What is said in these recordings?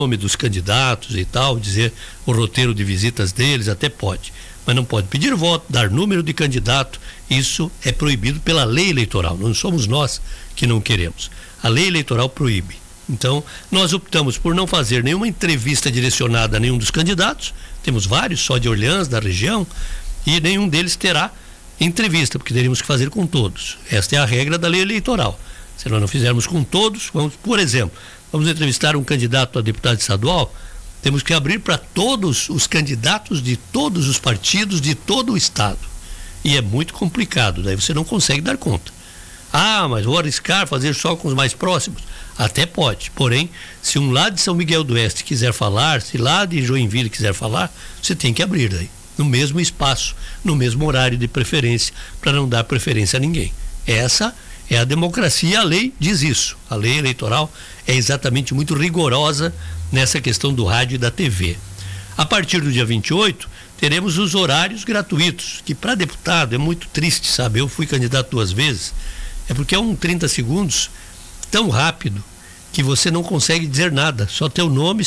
nome dos candidatos e tal, dizer o roteiro de visitas deles, até pode. Mas não pode pedir voto, dar número de candidato, isso é proibido pela lei eleitoral, não somos nós que não queremos. A lei eleitoral proíbe. Então, nós optamos por não fazer nenhuma entrevista direcionada a nenhum dos candidatos, temos vários, só de Orleans, da região, e nenhum deles terá entrevista, porque teríamos que fazer com todos. Esta é a regra da lei eleitoral. Se nós não fizermos com todos, por exemplo, vamos entrevistar um candidato a deputado estadual, temos que abrir para todos os candidatos de todos os partidos de todo o estado. E é muito complicado, daí você não consegue dar conta. Ah, mas vou arriscar fazer só com os mais próximos? Até pode, porém, se um lá de São Miguel do Oeste quiser falar, se lá de Joinville quiser falar, você tem que abrir daí, no mesmo espaço, no mesmo horário de preferência, para não dar preferência a ninguém. Essa é a democracia, a lei diz isso. A lei eleitoral é exatamente muito rigorosa nessa questão do rádio e da TV. A partir do dia 28, teremos os horários gratuitos, que para deputado é muito triste, sabe? Eu fui candidato 2 vezes, é porque é 30 segundos tão rápido que você não consegue dizer nada, só teu nome,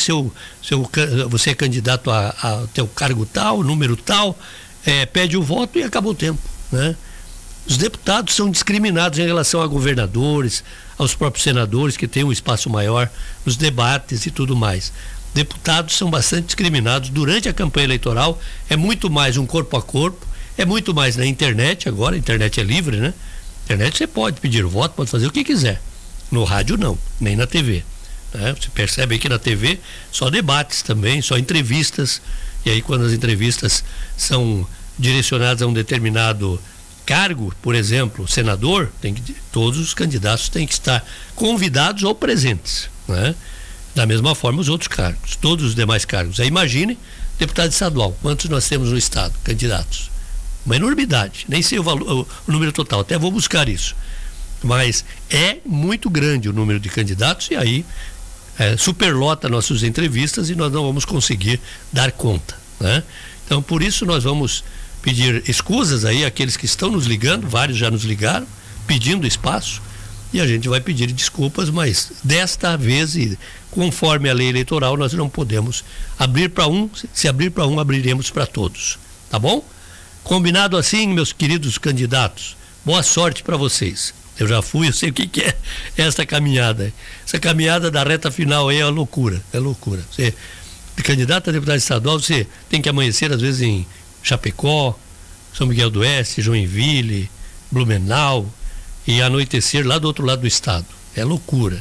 você é candidato a teu cargo tal, número tal, pede o voto e acabou o tempo, né? Os deputados são discriminados em relação a governadores, aos próprios senadores que têm um espaço maior nos debates e tudo mais. Deputados são bastante discriminados durante a campanha eleitoral, é muito mais um corpo a corpo, é muito mais na internet agora, a internet é livre, né? Na internet você pode pedir voto, pode fazer o que quiser. No rádio não, nem na TV. Né? Você percebe que na TV só debates também, só entrevistas, e aí quando as entrevistas são direcionadas a um determinado cargo, por exemplo, senador, todos os candidatos têm que estar convidados ou presentes, né? Da mesma forma os outros cargos, todos os demais cargos. Aí imagine, deputado estadual, quantos nós temos no estado, candidatos? Uma enormidade, nem sei o número total, até vou buscar isso. Mas é muito grande o número de candidatos e aí superlota nossas entrevistas e nós não vamos conseguir dar conta, né? Então, por isso nós vamos pedir escusas aí àqueles que estão nos ligando, vários já nos ligaram, pedindo espaço, e a gente vai pedir desculpas, mas desta vez, e conforme a lei eleitoral, nós não podemos abrir para um, se abrir para um, abriremos para todos, tá bom? Combinado assim, meus queridos candidatos, boa sorte para vocês. Eu já fui, eu sei o que é essa caminhada. Essa caminhada da reta final aí é loucura, é loucura. Você, candidato a deputado estadual, você tem que amanhecer às vezes em Chapecó, São Miguel do Oeste, Joinville, Blumenau, e anoitecer lá do outro lado do estado. É loucura,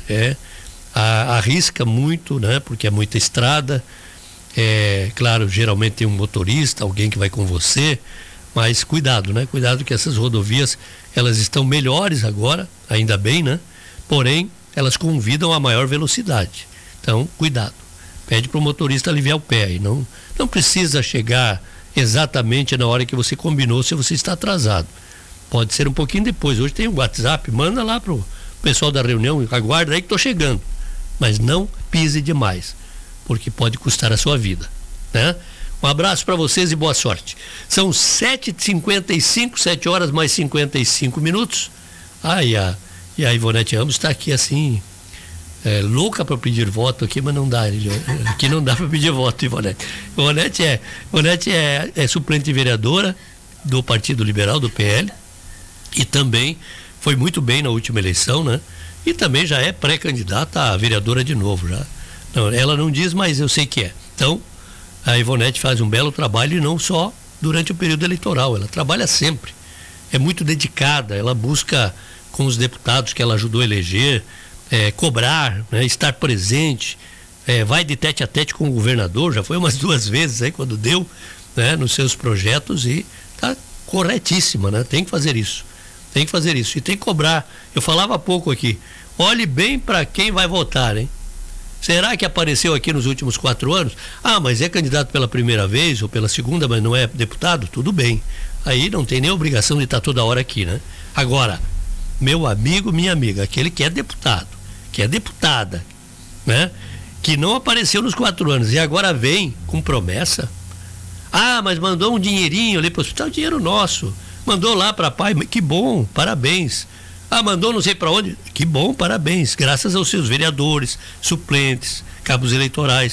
arrisca muito, né? Porque é muita estrada, claro, geralmente tem um motorista, alguém que vai com você, mas cuidado, né? Cuidado que essas rodovias, elas estão melhores agora, ainda bem, né? Porém, elas convidam a maior velocidade. Então, cuidado. Pede para o motorista aliviar o pé e não precisa chegar exatamente na hora que você combinou, se você está atrasado. Pode ser um pouquinho depois. Hoje tem um WhatsApp, manda lá pro pessoal da reunião, aguarda aí que estou chegando. Mas não pise demais, porque pode custar a sua vida, né? Um abraço para vocês e boa sorte. São 7h55, 7 horas mais 55 minutos. E a Ivonete Ramos está aqui assim, louca para pedir voto aqui, mas não dá. Aqui não dá para pedir voto, Ivonete. Ivonete é suplente vereadora do Partido Liberal, do PL, e também foi muito bem na última eleição, né? E também já é pré-candidata a vereadora de novo, já. Não, ela não diz, mas eu sei que é. Então, a Ivonete faz um belo trabalho, e não só durante o período eleitoral, ela trabalha sempre. É muito dedicada, ela busca com os deputados que ela ajudou a eleger, cobrar, né, estar presente, vai de tete a tete com o governador, já foi umas 2 vezes aí quando deu, né, nos seus projetos, e está corretíssima, né? Tem que fazer isso. Tem que fazer isso. E tem que cobrar. Eu falava há pouco aqui, olhe bem para quem vai votar, hein? Será que apareceu aqui nos últimos 4 anos? Mas é candidato pela primeira vez ou pela segunda, mas não é deputado? Tudo bem. Aí não tem nem obrigação de estar toda hora aqui, né? Agora, meu amigo, minha amiga, aquele que é deputado, que é deputada, né? Que não apareceu nos 4 anos e agora vem com promessa. Mas mandou um dinheirinho ali para o hospital, dinheiro nosso. Mandou lá para pai, que bom, parabéns. Mandou não sei para onde, que bom, parabéns, graças aos seus vereadores, suplentes, cabos eleitorais.